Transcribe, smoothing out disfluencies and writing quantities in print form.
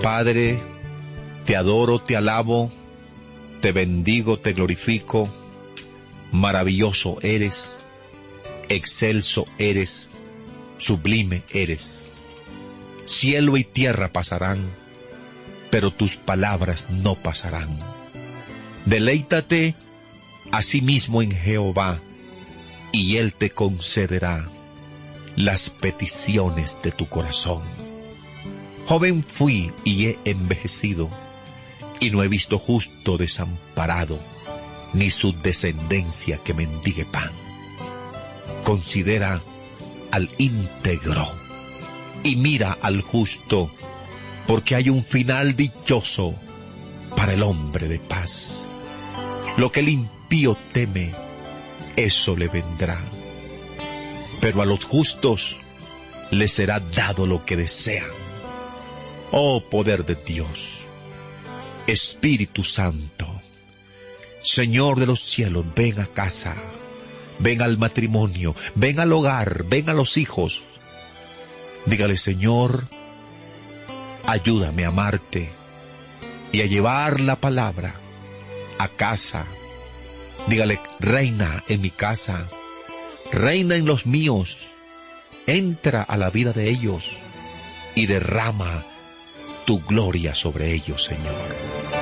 Padre, te adoro, te alabo, te bendigo, te glorifico. Maravilloso eres, excelso eres, sublime eres. Cielo y tierra pasarán, pero tus palabras no pasarán. Deleítate asimismo en Jehová, y Él te concederá las peticiones de tu corazón. Joven fui y he envejecido, y no he visto justo desamparado, ni su descendencia que mendigue pan. Considera al íntegro, y mira al justo, porque hay un final dichoso para el hombre de paz. Lo que el impío teme, eso le vendrá, pero a los justos les será dado lo que desean. Oh poder de Dios, Espíritu Santo, Señor de los cielos, ven a casa, ven al matrimonio, ven al hogar, ven a los hijos. Dígale: Señor, ayúdame a amarte y a llevar la palabra a casa. Dígale: reina en mi casa, reina en los míos, entra a la vida de ellos y derrama tu gloria sobre ellos, Señor.